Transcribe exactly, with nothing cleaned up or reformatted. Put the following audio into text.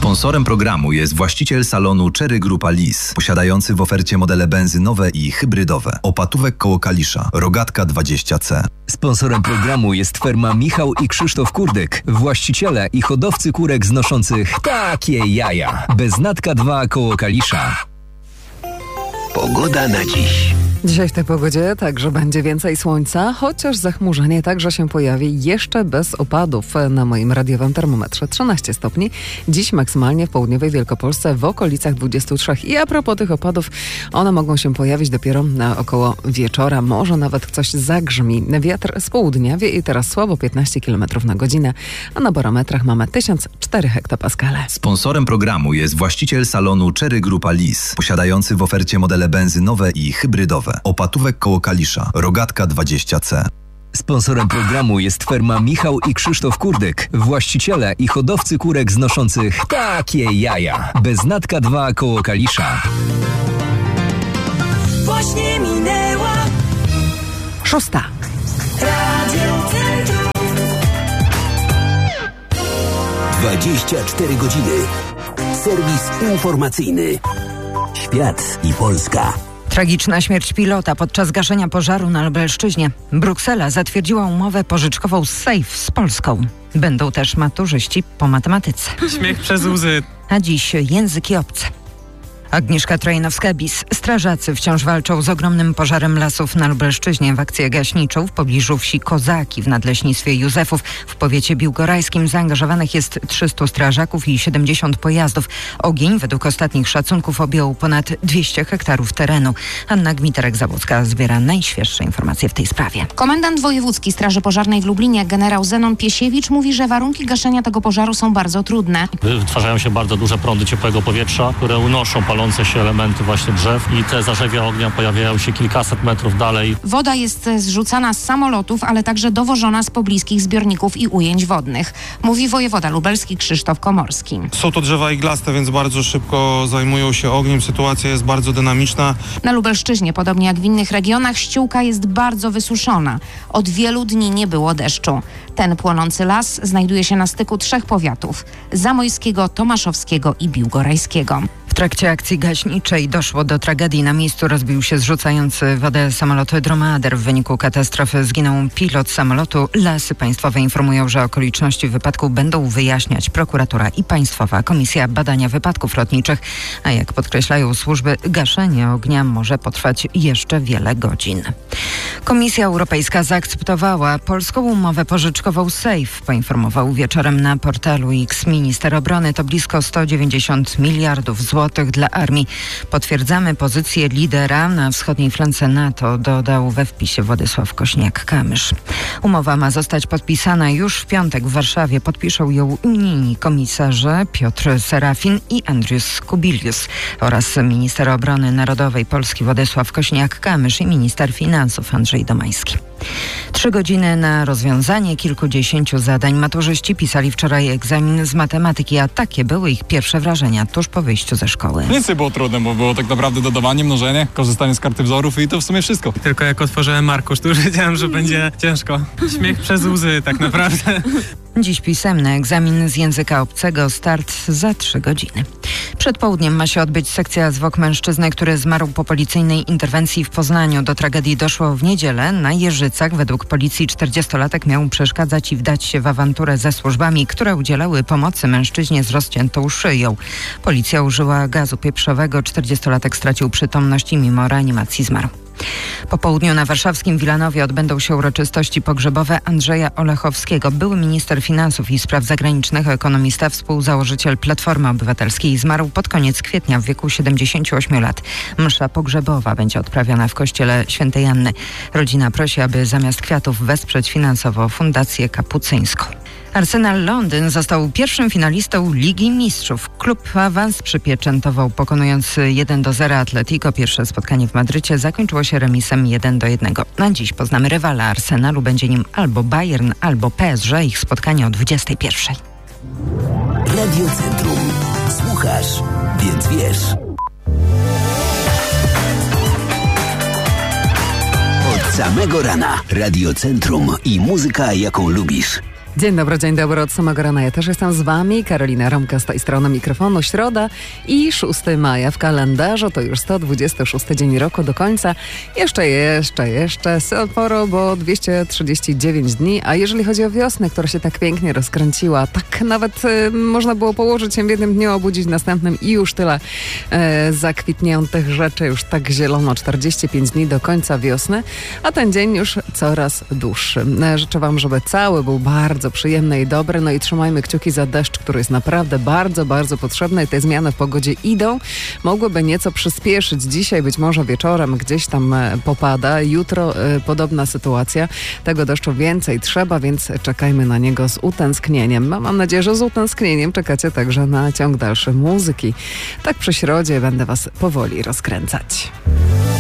Sponsorem programu jest właściciel salonu Cherry Grupa Lis, posiadający w ofercie modele benzynowe i hybrydowe. Opatówek koło Kalisza, Rogatka dwadzieścia C. Sponsorem programu jest firma Michał i Krzysztof Kurdyk, właściciele i hodowcy kurek znoszących takie jaja. Beznatka dwa koło Kalisza. Pogoda na dziś. Dzisiaj w tej pogodzie także będzie więcej słońca, chociaż zachmurzenie także się pojawi, jeszcze bez opadów. Na moim radiowym termometrze trzynaście stopni. Dziś maksymalnie w południowej Wielkopolsce w okolicach dwudziestu trzech. I a propos tych opadów, one mogą się pojawić dopiero na około wieczora. Może nawet coś zagrzmi. Wiatr z południa wieje i teraz słabo piętnaście kilometrów na godzinę, a na barometrach mamy tysiąc cztery hektopaskale. Sponsorem programu jest właściciel salonu Cherry Grupa Lis, posiadający w ofercie modele benzynowe i hybrydowe. Opatówek koło Kalisza, Rogatka dwadzieścia C. Sponsorem programu jest firma Michał i Krzysztof Kurdyk, właściciele i hodowcy kurek znoszących takie jaja. Beznatka dwa koło Kalisza. Właśnie minęła Szósta. Radio Centrum. dwadzieścia cztery godziny. Serwis informacyjny. Świat i Polska. Tragiczna śmierć pilota podczas gaszenia pożaru na Lubelszczyźnie. Bruksela zatwierdziła umowę pożyczkową z Safe z Polską. Będą też maturzyści po matematyce. Śmiech przez łzy. A dziś języki obce. Agnieszka Trojnowska-Bis. Strażacy wciąż walczą z ogromnym pożarem lasów na Lubelszczyźnie. W akcję gaśniczą w pobliżu wsi Kozaki w nadleśnictwie Józefów w powiecie biłgorajskim zaangażowanych jest trzystu strażaków i siedemdziesiąt pojazdów. Ogień według ostatnich szacunków objął ponad dwieście hektarów terenu. Anna Gmiterek-Zabłocka zbiera najświeższe informacje w tej sprawie. Komendant wojewódzki Straży Pożarnej w Lublinie, generał Zenon Piesiewicz, mówi, że warunki gaszenia tego pożaru są bardzo trudne. Wytwarzają się bardzo duże prądy ciepłego powietrza, które unoszą palące się elementy właśnie drzew i te zarzewia ognia pojawiają się kilkaset metrów dalej. Woda jest zrzucana z samolotów, ale także dowożona z pobliskich zbiorników i ujęć wodnych, mówi wojewoda lubelski Krzysztof Komorski. Są to drzewa iglaste, więc bardzo szybko zajmują się ogniem. Sytuacja jest bardzo dynamiczna. Na Lubelszczyźnie, podobnie jak w innych regionach, ściółka jest bardzo wysuszona. Od wielu dni nie było deszczu. Ten płonący las znajduje się na styku trzech powiatów: zamojskiego, tomaszowskiego i biłgorajskiego. W trakcie akcji gaśniczej doszło do tragedii. Na miejscu rozbił się zrzucający wodę samolot Dromader. W wyniku katastrofy zginął pilot samolotu. Lasy Państwowe informują, że okoliczności wypadku będą wyjaśniać prokuratura i Państwowa Komisja Badania Wypadków Lotniczych. A jak podkreślają służby, gaszenie ognia może potrwać jeszcze wiele godzin. Komisja Europejska zaakceptowała polską umowę pożyczkową Safe. Poinformował wieczorem na portalu X minister obrony. To blisko sto dziewięćdziesiąt miliardów złotych dla armii. Potwierdzamy pozycję lidera na wschodniej flance NATO, dodał we wpisie Władysław Kośniak-Kamysz. Umowa ma zostać podpisana już w piątek w Warszawie. Podpiszą ją unijni komisarze Piotr Serafin i Andrius Kubilius oraz minister obrony narodowej Polski Władysław Kośniak-Kamysz i minister finansów Andrzej Domański. Trzy godziny na rozwiązanie kilkudziesięciu zadań. Maturzyści pisali wczoraj egzamin z matematyki, a takie były ich pierwsze wrażenia tuż po wyjściu ze szkoły. Nic nie było trudne, bo było tak naprawdę dodawanie, mnożenie, korzystanie z karty wzorów i to w sumie wszystko. Tylko jak otworzyłem arkusz, to już wiedziałem, że będzie ciężko. Śmiech przez łzy tak naprawdę. Dziś pisemny egzamin z języka obcego, start za trzy godziny. Przed południem ma się odbyć sekcja zwłok mężczyzny, który zmarł po policyjnej interwencji w Poznaniu. Do tragedii doszło w niedzielę na Jeżycach. Według policji czterdziestolatek miał przeszkadzać i wdać się w awanturę ze służbami, które udzielały pomocy mężczyźnie z rozciętą szyją. Policja użyła gazu pieprzowego. czterdziestolatek stracił przytomność i mimo reanimacji zmarł. Po południu na warszawskim Wilanowie odbędą się uroczystości pogrzebowe Andrzeja Olechowskiego. Były minister finansów i spraw zagranicznych, ekonomista, współzałożyciel Platformy Obywatelskiej. Zmarł pod koniec kwietnia w wieku siedemdziesięciu ośmiu lat. Msza pogrzebowa będzie odprawiana w kościele Świętej Anny. Rodzina prosi, aby zamiast kwiatów wesprzeć finansowo Fundację Kapucyńską. Arsenal Londyn został pierwszym finalistą Ligi Mistrzów. Klub awans przypieczętował, pokonując jeden do zera Atletico. Pierwsze spotkanie w Madrycie zakończyło się remisem jeden do jednego. Na dziś poznamy rywala Arsenalu. Będzie nim albo Bayern, albo P S G. Ich spotkanie o dwudziestej pierwszej. Radio Centrum. Słuchasz, więc wiesz. Od samego rana Radio Centrum i muzyka, jaką lubisz. Dzień dobry, dzień dobry od samego rana. Ja też jestem z wami. Karolina Romka z tej strony mikrofonu. Środa i szóstego maja w kalendarzu. To już sto dwudziesty szósty dzień roku do końca. Jeszcze, jeszcze, jeszcze sporo, bo dwieście trzydzieści dziewięć dni. A jeżeli chodzi o wiosnę, która się tak pięknie rozkręciła, tak nawet y, można było położyć się w jednym dniu, obudzić w następnym i już tyle y, zakwitniętych rzeczy. Już tak zielono. czterdzieści pięć dni do końca wiosny, a ten dzień już coraz dłuższy. Życzę wam, żeby cały był bardzo bardzo przyjemny i dobry. No i trzymajmy kciuki za deszcz, który jest naprawdę bardzo, bardzo potrzebny i te zmiany w pogodzie idą. Mogłyby nieco przyspieszyć. Dzisiaj być może wieczorem gdzieś tam popada. Jutro y, podobna sytuacja. Tego deszczu więcej trzeba, więc czekajmy na niego z utęsknieniem. Mam nadzieję, że z utęsknieniem czekacie także na ciąg dalszy muzyki. Tak przy środzie będę was powoli rozkręcać.